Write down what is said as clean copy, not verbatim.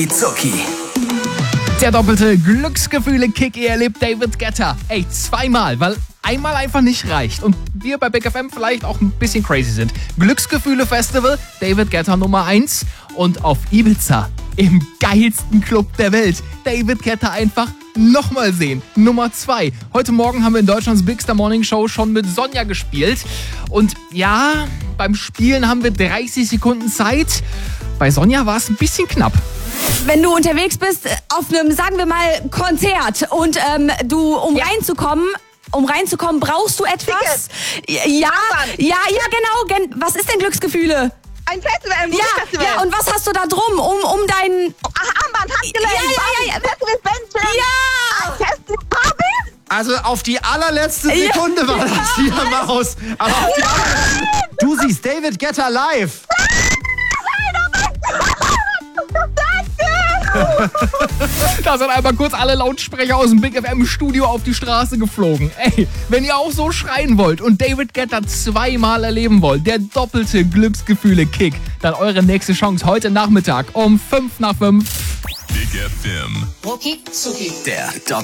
Zucki. Der doppelte Glücksgefühle-Kick, ihr erlebt David Guetta. Ey, zweimal, weil einmal einfach nicht reicht. Und wir bei Big FM vielleicht auch ein bisschen crazy sind. Glücksgefühle-Festival, David Guetta Nummer 1. Und auf Ibiza, im geilsten Club der Welt, David Guetta einfach nochmal sehen. Nummer 2. Heute Morgen haben wir in Deutschlands Big Star Morning Show schon mit Sonja gespielt. Und ja, beim Spielen haben wir 30 Sekunden Zeit. Bei Sonja war es ein bisschen knapp. Wenn du unterwegs bist auf einem, sagen wir mal, Konzert und um reinzukommen, brauchst du etwas? Ja, genau. Was ist denn Glücksgefühle? Ein Festival, ein Musikfestival. Ja, und was hast du da drum, um dein... Armband, Handgelenk, Ja. Festivalbändchen. Ja! Festivalparty. Also auf die allerletzte Sekunde war das hier, Maus. Aber auf die du siehst David Guetta live. Da sind einmal kurz alle Lautsprecher aus dem Big FM Studio auf die Straße geflogen. Ey, wenn ihr auch so schreien wollt und David Guetta zweimal erleben wollt, der doppelte Glücksgefühle-Kick, dann eure nächste Chance heute Nachmittag um 5 nach 5. Big FM. Rucki Zucki. Der